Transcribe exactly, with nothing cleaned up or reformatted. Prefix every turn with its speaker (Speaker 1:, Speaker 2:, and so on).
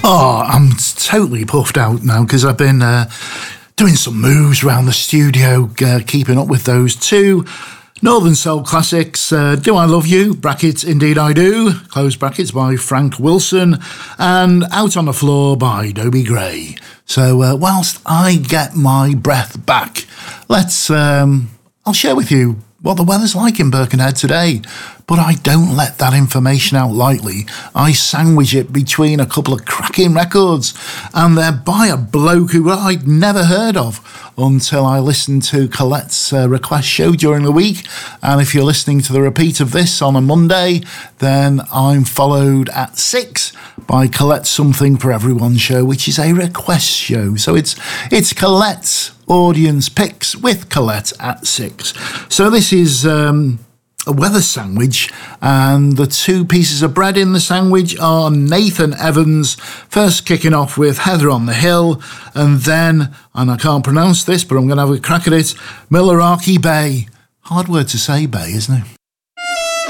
Speaker 1: Oh, I'm totally puffed out now because I've been uh, doing some moves around the studio, uh, keeping up with those two Northern Soul classics. Uh, Do I Love You? Brackets, Indeed I Do. Close brackets by Frank Wilson. And Out on the Floor by Dobie Gray. So uh, whilst I get my breath back, let's, um, I'll share with you what the weather's like in Birkenhead today. But I don't let that information out lightly. I sandwich it between a couple of cracking records, and they're by a bloke who I'd never heard of until I listened to Colette's uh, request show during the week. And if you're listening to the repeat of this on a Monday, then I'm followed at six by Colette's Something for Everyone show, which is a request show. So it's it's Colette's audience picks with Colette at six. So this is um, a weather sandwich, and the two pieces of bread in the sandwich are Nathan Evans, first kicking off with Heather on the Hill, and then, and I can't pronounce this, but I'm going to have a crack at it, Milwaukee Bay. Hard word to say, Bay, isn't it?